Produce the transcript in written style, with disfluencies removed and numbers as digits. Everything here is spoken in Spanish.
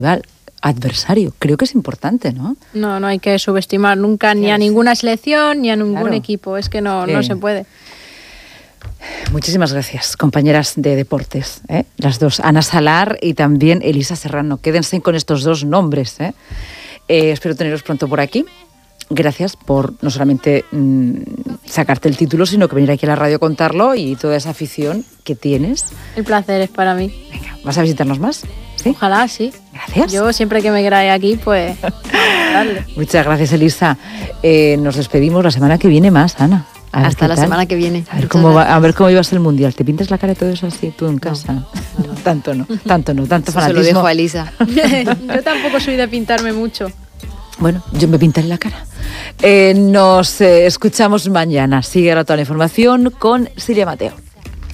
adversario. Creo que es importante, ¿no? No hay que subestimar nunca ni a ninguna selección ni a ningún equipo. Es que no se puede. Muchísimas gracias, compañeras de deportes, las dos, Ana Salar y también Elisa Serrano. Quédense con estos dos nombres. Espero teneros pronto por aquí. Gracias por no solamente sacarte el título, sino que venir aquí a la radio a contarlo y toda esa afición que tienes. El placer es para mí. Venga, ¿vas a visitarnos más? ¿Sí? Ojalá, sí. Gracias. Yo siempre que me queráis aquí, pues darle. Muchas gracias, Elisa. Nos despedimos la semana que viene más, Ana. Hasta la semana que viene. A ver cómo iba a ser el mundial. ¿Te pintas la cara y todo eso así tú en casa? No, tanto fanatismo. Se lo dejo a Elisa. Yo tampoco soy de pintarme mucho. Bueno, yo me pintaré la cara. Nos escuchamos mañana. Sigue ahora toda la información con Silvia Mateo.